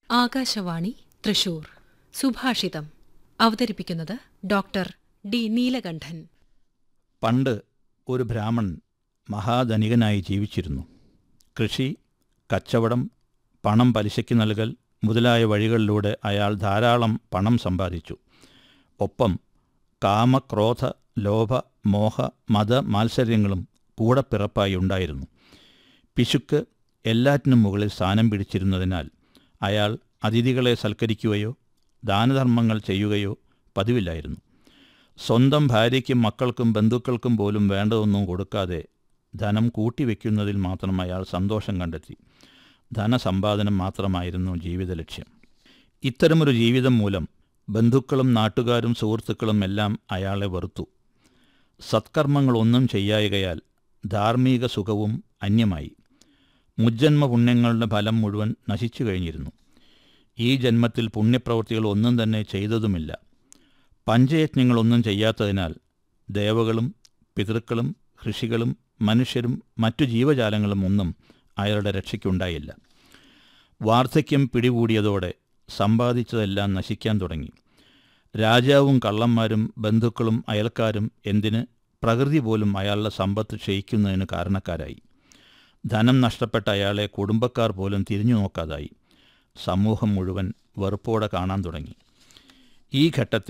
ആകാശവാണി തൃശൂർ. സുഭാഷിതം. അവതരിപ്പിക്കുന്നത് doctor D Neelakantan. പണ്ട് ഒരു ബ്രാഹ്മണൻ മഹാധനികനായി ജീവിച്ചിരുന്നു. കൃഷി, കച്ചവടം, പണം പലിശയ്ക്ക് നൽകൽ മുതലായ വഴികളിലൂടെ അയാൾ ധാരാളം പണം സമ്പാദിച്ചു. ഒപ്പം കാമക്രോധ ലോഭ മോഹ മത മാത്സര്യങ്ങളും കൂടപ്പിറപ്പായി ഉണ്ടായിരുന്നു. പിശുക്ക് എല്ലാറ്റിനും മുകളിൽ സ്ഥാനം പിടിച്ചിരുന്നതിനാൽ അയാൾ അതിഥികളെ സൽക്കരിക്കുകയോ ദാനധർമ്മങ്ങൾ ചെയ്യുകയോ പതിവില്ലായിരുന്നു. സ്വന്തം ഭാര്യയ്ക്കും മക്കൾക്കും ബന്ധുക്കൾക്കും പോലും വേണ്ടതൊന്നും കൊടുക്കാതെ ധനം കൂട്ടിവെക്കുന്നതിൽ മാത്രം അയാൾ സന്തോഷം കണ്ടെത്തി. ധനസമ്പാദനം മാത്രമായിരുന്നു ജീവിത ലക്ഷ്യം. ഇത്തരമൊരു ജീവിതം മൂലം ബന്ധുക്കളും നാട്ടുകാരും സുഹൃത്തുക്കളും എല്ലാം അയാളെ വെറുത്തു. സത്കർമ്മങ്ങളൊന്നും ചെയ്യായകയാൽ ധാർമ്മിക സുഖവും അന്യമായി. മുജ്ജന്മ പുണ്യങ്ങളുടെ ഫലം മുഴുവൻ നശിച്ചു കഴിഞ്ഞിരുന്നു. ഈ ജന്മത്തിൽ പുണ്യപ്രവൃത്തികൾ ഒന്നും തന്നെ ചെയ്തതുമില്ല. പഞ്ചയജ്ഞങ്ങളൊന്നും ചെയ്യാത്തതിനാൽ ദേവകളും പിതൃക്കളും ഋഷികളും മനുഷ്യരും മറ്റു ജീവജാലങ്ങളും ഒന്നും അയാളുടെ രക്ഷയ്ക്കുണ്ടായില്ല. വാർദ്ധക്യം പിടികൂടിയതോടെ സമ്പാദിച്ചതെല്ലാം നശിക്കാൻ തുടങ്ങി. രാജാവും കള്ളന്മാരും ബന്ധുക്കളും അയൽക്കാരും എന്തിന് പ്രകൃതി പോലും അയാളുടെ സമ്പത്ത് ക്ഷയിക്കുന്നതിന് കാരണക്കാരായി. ധനം നഷ്ടപ്പെട്ട അയാളെ കുടുംബക്കാർ പോലും തിരിഞ്ഞു നോക്കാതായി. സമൂഹം മുഴുവൻ വെറുപ്പോടെ കാണാൻ തുടങ്ങി. ഈ ഘട്ടത്തിൽ